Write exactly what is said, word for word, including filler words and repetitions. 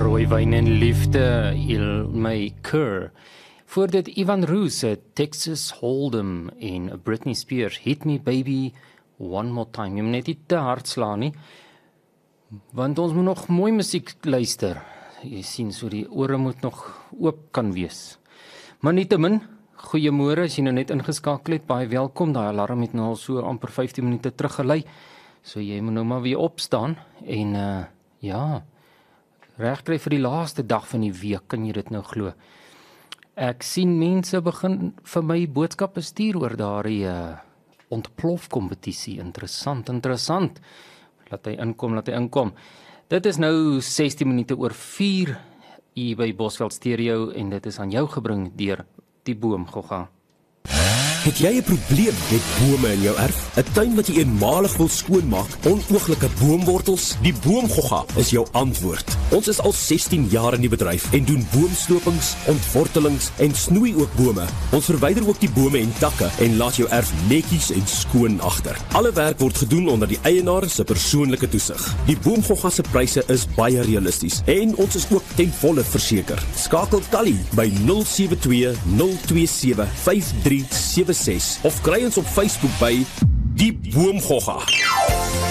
Rooiwyn en liefde, Il May Cur. Voor dit Ivan Roos, Texas Hold'em en Britney Spears, Hit Me Baby One More Time. Jy moet net nie te hard slaan nie, want ons moet nog mooi musiek luister. Jy sien, so die ore moet nog oop kan wees. Maar nietemin, goeiemôre, as jy nou net ingeskakel het, baie welkom. Daai alarm het nou al so amper vyftien minute teruggelei, so jy moet nou maar weer opstaan, en uh, ja, regkry vir die laaste dag van die week, kan jy dit nou glo. Ek sien mense begin vir my boodskappe stuur oor daardie uh, ontplofkompetisie. Interessant, interessant. Laat hy inkom, laat hy inkom. Dit is nou sestien minute oor vier hier by Bosveld Stereo, en dit is aan jou gebring deur die Boomgogga. Het jy 'n probleem met bome in jou erf? 'n Tuin wat jy eenmalig wil skoonmaak, onooglike boomwortels? Die Boomgogga is jou antwoord. Ons is al sestien jaar in die bedryf en doen boomslopings, ontwortelings en snoei ook bome. Ons verwyder ook die bome en takke en laat jou erf netjies en skoon agter. Alle werk word gedoen onder die eienaar se persoonlike toesig. Die Boomgogga se pryse is baie realisties en ons is ook ten volle verseker. Skakel Tally by nul sewe twee nul twee sewe vyf drie sewe ses of kry ons op Facebook by Die Boomgogga.